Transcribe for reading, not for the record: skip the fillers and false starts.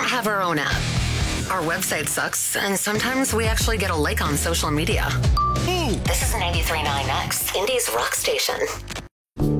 don't have our own app. Our website sucks, and sometimes we actually get a like on social media. This is 93.9X, Indy's rock station.